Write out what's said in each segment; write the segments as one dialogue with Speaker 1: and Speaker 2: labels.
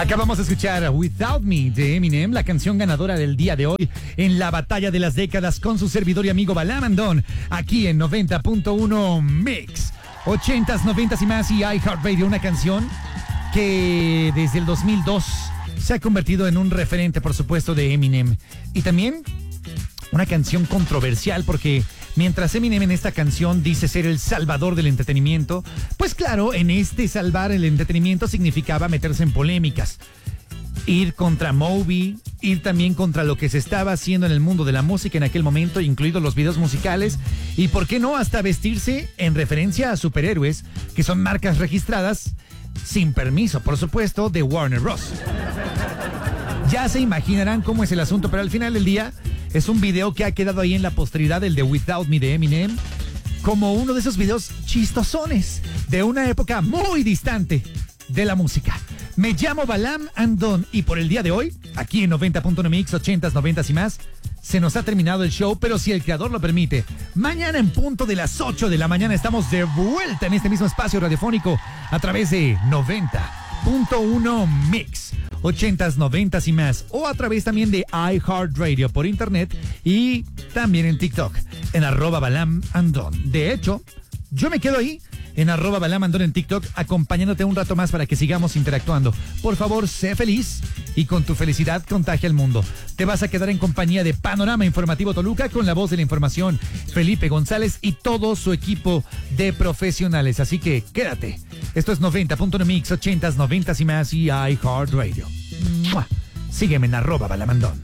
Speaker 1: Acabamos de escuchar Without Me de Eminem, la canción ganadora del día de hoy en la batalla de las décadas con su servidor y amigo Balam Andón, aquí en 90.1 Mix. 80s, 90s y más y iHeartRadio, una canción que desde el 2002 se ha convertido en un referente, por supuesto, de Eminem. Y también una canción controversial porque mientras Eminem en esta canción dice ser el salvador del entretenimiento, pues claro, en este salvar el entretenimiento significaba meterse en polémicas. Ir contra Moby, ir también contra lo que se estaba haciendo en el mundo de la música en aquel momento, incluidos los videos musicales, y por qué no hasta vestirse en referencia a superhéroes, que son marcas registradas, sin permiso, por supuesto, de Warner Bros. Ya se imaginarán cómo es el asunto, pero al final del día es un video que ha quedado ahí en la posteridad, el de Without Me de Eminem, como uno de esos videos chistosones de una época muy distante de la música. Me llamo Balam Andón y por el día de hoy, aquí en 90.1 Mix, 80s, 90s y más, se nos ha terminado el show, pero si el creador lo permite, mañana en punto de las 8 de la mañana estamos de vuelta en este mismo espacio radiofónico a través de 90.1 Mix, 80s, 90s y más, o a través también de iHeartRadio por internet y también en TikTok, en @Balam Andón. De hecho, yo me quedo ahí en @Balam Andón en TikTok, acompañándote un rato más para que sigamos interactuando. Por favor, sé feliz y con tu felicidad contagia al mundo. Te vas a quedar en compañía de Panorama Informativo Toluca con la voz de la información, Felipe González y todo su equipo de profesionales. Así que quédate. Esto es 90.1 Mix, 80s, 90s y más y iHeartRadio. ¡Mua! Sígueme en @Balamandón.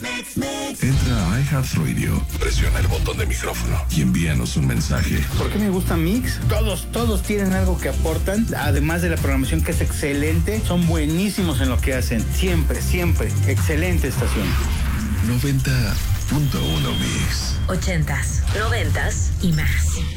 Speaker 2: Entra a iHeartRadio, presiona el botón de micrófono y envíanos un mensaje.
Speaker 3: ¿Por qué me gusta Mix? Todos tienen algo que aportan, además de la programación que es excelente, son buenísimos en lo que hacen, siempre, excelente estación.
Speaker 2: 90.1 Mix.
Speaker 4: 80s, 90s y más.